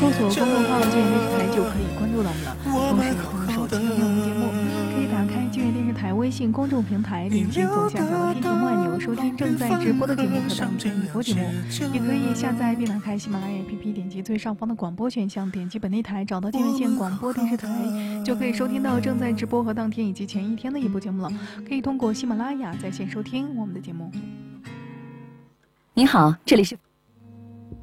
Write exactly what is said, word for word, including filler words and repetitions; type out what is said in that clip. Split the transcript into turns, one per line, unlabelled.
搜索公众号金源电视台就可以关注到我们了。同时也可以手机听我们节目，可以打开金源电视台微信公众平台，点击左下角的听节目按钮，收听正在直播的节目和当天直播节目。也可以下载并打开喜马拉雅 A P P， 点击最上方的广播选项，点击本地台，找到金源县广播电视台，就可以收听到正在直播和当天以及前一天的一播节目了。可以通过喜马拉雅在线收听我们的节目。
您好，这里是。